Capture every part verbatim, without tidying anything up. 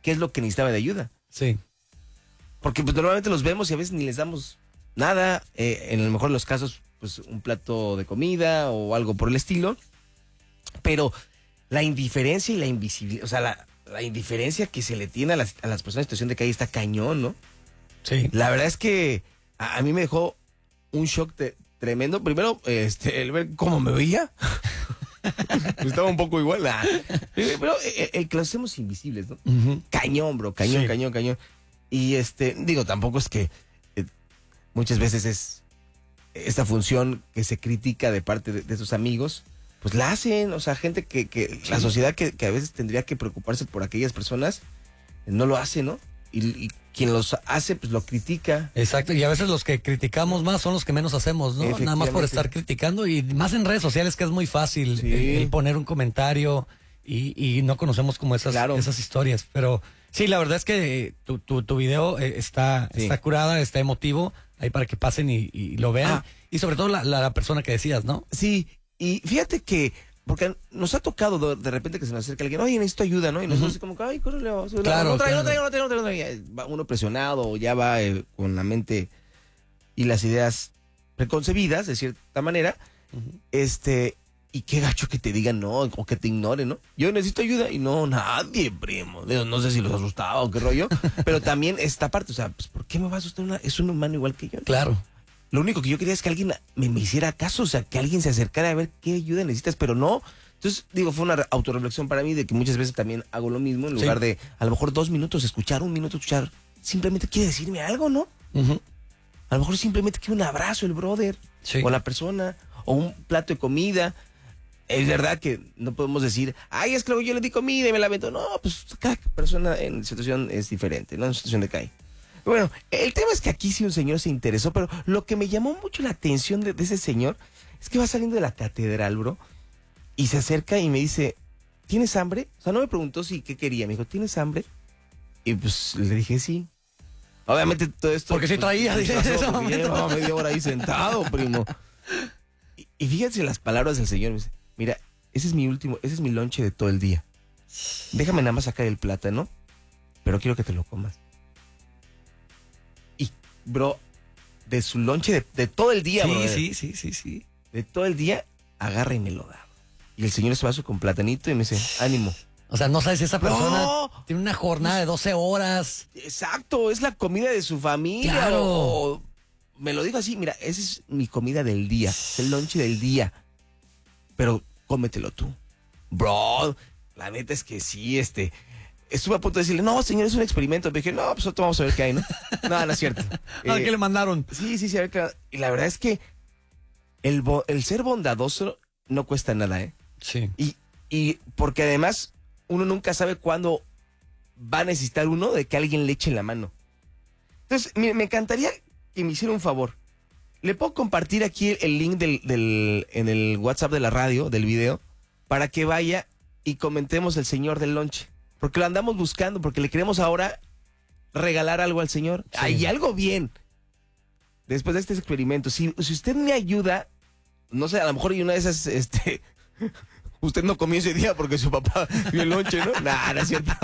qué es lo que necesitaba de ayuda. Sí. Porque pues normalmente los vemos y a veces ni les damos nada, eh, en el mejor de los casos, pues un plato de comida o algo por el estilo, pero la indiferencia y la invisibilidad, o sea, la, la indiferencia que se le tiene a las, a las personas en situación de calle está cañón, ¿no? Sí. La verdad es que a, a mí me dejó un shock te, tremendo. Primero, este, el ver cómo me veía. Estaba un poco igual. Ah. Pero el, el que los hacemos invisibles, ¿no? Uh-huh. Cañón, bro, cañón, sí. cañón, cañón. Y este, digo, tampoco es que eh, muchas veces es esta función que se critica de parte de, de sus amigos, pues la hacen, o sea, gente que, que sí. la sociedad que, que a veces tendría que preocuparse por aquellas personas, no lo hace, ¿no? Y, y quien los hace, pues lo critica. Exacto, y a veces los que criticamos más son los que menos hacemos, ¿no? Nada más por estar criticando, y más en redes sociales, que es muy fácil sí. el, el poner un comentario y, y no conocemos como esas, claro. esas historias, pero sí, la verdad es que tu, tu, tu video está, sí. está curada, está emotivo, ahí para que pasen y, y lo vean, ah. y sobre todo la, la, la persona que decías, ¿no? Sí, y fíjate que porque nos ha tocado de repente que se nos acerca alguien, oye, necesito ayuda, ¿no? Y nosotros uh-huh. como que, ay, córrele, claro, no traigo, claro. no traigo, no traigo, no traigo. Va uno presionado, o ya va eh, con la mente y las ideas preconcebidas, de cierta manera, uh-huh. este, y qué gacho que te digan no, o que te ignoren, ¿no? Yo necesito ayuda, y no, nadie, primo. No sé si los asustaba o qué rollo, pero también esta parte, o sea, pues, ¿por qué me va a asustar una? Es un humano igual que yo, ¿no? Claro. Lo único que yo quería es que alguien me, me hiciera caso, o sea, que alguien se acercara a ver qué ayuda necesitas, pero no. Entonces, digo, fue una autorreflexión para mí de que muchas veces también hago lo mismo, en lugar sí. de, a lo mejor dos minutos escuchar, un minuto escuchar, simplemente quiere decirme algo, ¿no? Uh-huh. A lo mejor simplemente quiere un abrazo el brother, sí. o la persona, o un plato de comida. Es verdad que no podemos decir, ay, es que yo le di comida y me la aventó. No, pues cada persona en situación es diferente, ¿no? En situación de calle. Bueno, el tema es que aquí sí un señor se interesó, pero lo que me llamó mucho la atención de, de ese señor es que va saliendo de la catedral, bro, y se acerca y me dice, ¿tienes hambre? O sea, no me preguntó si qué quería, me dijo, ¿tienes hambre? Y pues le dije sí. Obviamente todo esto... Porque sí traía, pues, dice, pasó, porque ya llevaba media hora ahí sentado, primo. Y, y fíjense las palabras del señor, me dice, mira, ese es mi último, ese es mi lonche de todo el día. Déjame nada más sacar el plátano, pero quiero que te lo comas. Bro, de su lonche de, de todo el día, sí, bro. Sí, sí, sí, sí. De todo el día, agarra y me lo da. Y el señor se va con platanito y me dice, ánimo. O sea, no sabes si esa persona no, tiene una jornada de doce horas. Exacto, es la comida de su familia. Claro. O, o, me lo digo así, mira, esa es mi comida del día, es el lonche del día. Pero cómetelo tú. Bro, la neta es que sí, este... Estuve a punto de decirle, no, señor, es un experimento. Me dije, no, pues nosotros vamos a ver qué hay, ¿no? No, no es cierto. ¿A eh, qué le mandaron? Sí, sí, sí. A ver qué... Y la verdad es que el, bo... el ser bondadoso no cuesta nada, ¿eh? Sí. Y, y porque además uno nunca sabe cuándo va a necesitar uno de que alguien le eche la mano. Entonces, me, me encantaría que me hiciera un favor. Le puedo compartir aquí el link del, del, en el WhatsApp de la radio, del video, para que vaya y comentemos el señor del lonche. Porque lo andamos buscando, porque le queremos ahora regalar algo al señor. Sí. Hay algo bien. Después de este experimento, si, si usted me ayuda, no sé, a lo mejor hay una de esas, este, usted no comió ese día porque su papá vio el lonche, ¿no? Nah, no es cierto.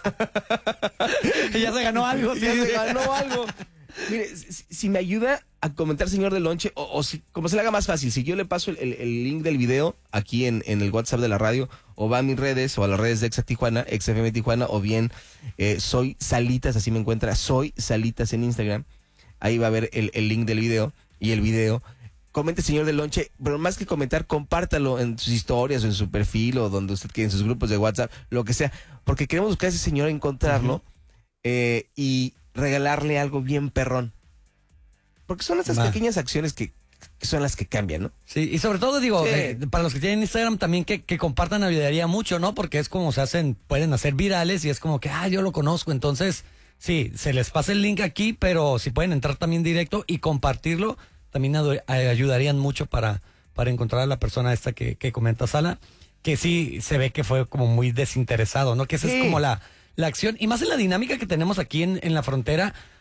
Ya se ganó algo. Ya sí. se ganó algo. Mire, si, si me ayuda a comentar señor del lonche, o, o si, como se le haga más fácil, si yo le paso el, el, el link del video aquí en, en el WhatsApp de la radio, o va a mis redes, o a las redes de Exa Tijuana, Exa F M Tijuana, o bien eh, Soy Salitas, así me encuentra, Soy Salitas en Instagram, ahí va a ver el, el link del video, y el video, comente señor del lonche, pero más que comentar, compártalo en sus historias, o en su perfil, o donde usted quiera, en sus grupos de WhatsApp, lo que sea, porque queremos buscar a ese señor, encontrarlo, uh-huh. eh, y regalarle algo bien perrón. Porque son esas Va. pequeñas acciones que, que son las que cambian, ¿no? Sí, y sobre todo digo, sí. eh, para los que tienen Instagram también que, que compartan ayudaría mucho, ¿no? Porque es como se hacen, pueden hacer virales y es como que, ah, yo lo conozco. Entonces, sí, se les pasa el link aquí, pero si pueden entrar también directo y compartirlo, también ayudarían mucho para, para encontrar a la persona esta que, que comenta Sala, que sí se ve que fue como muy desinteresado, ¿no? Que esa sí. es como la... la acción, y más en la dinámica que tenemos aquí en, en la frontera,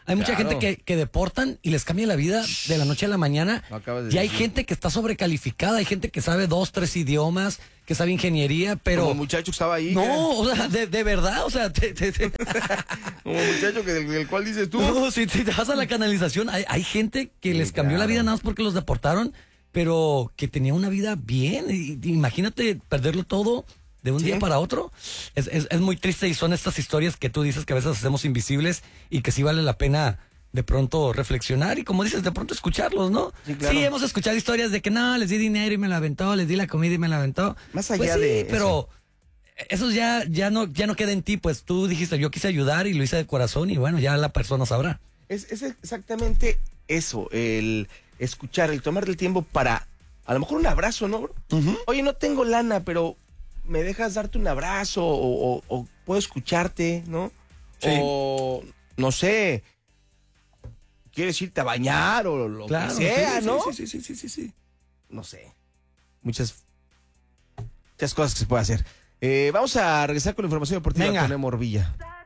Hay mucha Claro. gente que, que deportan y les cambia la vida de la noche a la mañana. Lo acabas de Y hay decir. gente que está sobrecalificada, hay gente que sabe dos, tres idiomas, que sabe ingeniería, pero... Como el muchacho que estaba ahí. No, ¿qué? o sea, de, de verdad, o sea, te, te- te- Como el muchacho que del, del cual dices tú. no, si, si te vas a la canalización, hay, hay gente que Sí, les cambió la claro. vida nada más porque los deportaron, pero que tenía una vida bien. Y, y imagínate perderlo todo de un Sí. día para otro. Es, es, es muy triste y son estas historias que tú dices que a veces hacemos invisibles y que sí vale la pena de pronto reflexionar y como dices, de pronto escucharlos, ¿no? Sí, claro. hemos escuchado historias de que no, les di dinero y me la aventó, les di la comida y me la aventó. Más allá Pues sí, de pero eso ya, ya, no, ya no queda en ti, pues tú dijiste, yo quise ayudar y lo hice de corazón y bueno, ya la persona sabrá. Es, es exactamente eso, el escuchar, el tomarte el tiempo para, a lo mejor un abrazo, ¿no, bro? Uh-huh. Oye, no tengo lana, pero me dejas darte un abrazo o, o- o puedo escucharte, ¿no? Sí. O, no sé, quieres irte a bañar o lo Claro, que sea, sí, ¿no? Sí, sí, sí, sí, sí, sí. No sé. Muchas, muchas cosas que se puede hacer. Eh, vamos a regresar con la información deportiva Venga. con Emo Orbilla.